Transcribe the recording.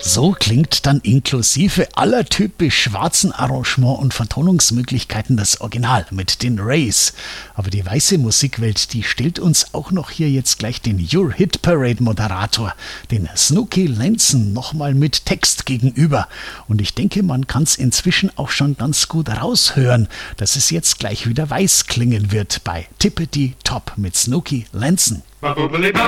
So klingt dann inklusive aller typisch schwarzen Arrangement- und Vertonungsmöglichkeiten das Original mit den Rays. Aber die weiße Musikwelt, die stellt uns auch noch hier jetzt gleich den Your Hit Parade Moderator, den Snooky Lanson, nochmal mit Text gegenüber. Und ich denke, man kann es inzwischen auch schon ganz gut raushören, dass es jetzt gleich wieder weiß klingen wird bei Tippity Top mit Snooky Lanson.